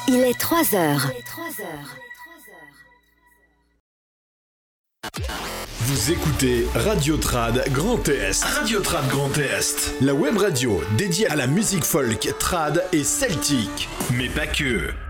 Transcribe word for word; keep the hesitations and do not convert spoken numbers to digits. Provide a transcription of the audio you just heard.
Il est trois heures. Vous écoutez Radio Trad Grand Est. Radio Trad Grand Est. La web radio dédiée à la musique folk, trad et celtique. Mais pas que.